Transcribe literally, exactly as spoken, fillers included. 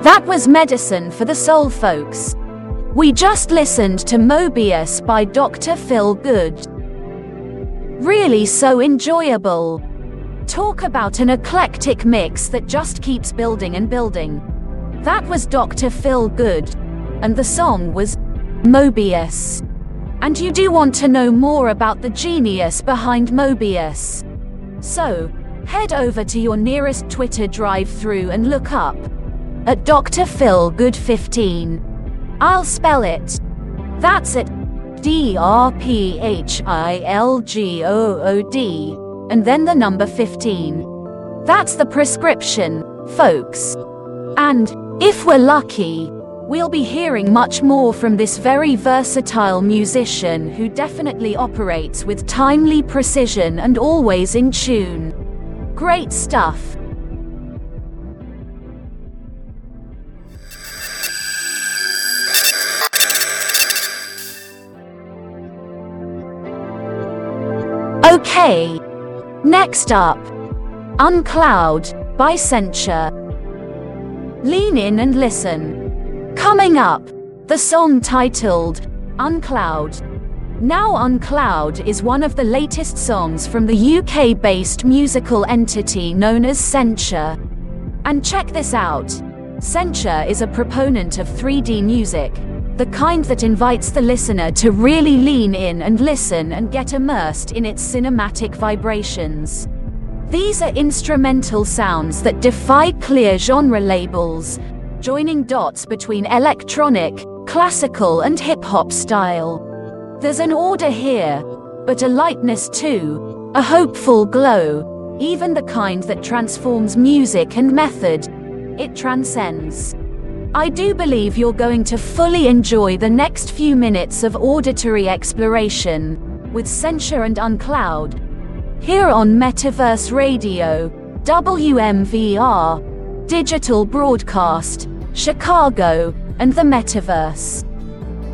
That was medicine for the soul, folks. We just listened to Mobius by Doctor Phil Good. Really so enjoyable. Talk about an eclectic mix that just keeps building and building. That was Doctor Phil Good, and the song was Mobius. And you do want to know more about the genius behind Mobius. So, head over to your nearest Twitter drive-thru and look up at Doctor Phil Good fifteen. I'll spell it. That's it. D R P H I L G O O D, and then the number fifteen. That's the prescription, folks. And, if we're lucky, we'll be hearing much more from this very versatile musician who definitely operates with timely precision and always in tune. Great stuff. Okay. Next up, Uncloud by Censure. Lean in and listen. Coming up, the song titled Uncloud. Now Uncloud is one of the latest songs from the U K-based musical entity known as Censure. And check this out. Censure is a proponent of three D music, the kind that invites the listener to really lean in and listen and get immersed in its cinematic vibrations. These are instrumental sounds that defy clear genre labels, joining dots between electronic, classical, and hip-hop style. There's an order here, but a lightness too, a hopeful glow, even the kind that transforms music and method. It transcends. I do believe you're going to fully enjoy the next few minutes of auditory exploration with Censure and Uncloud here on Metaverse Radio, W M V R, Digital Broadcast, Chicago, and the Metaverse.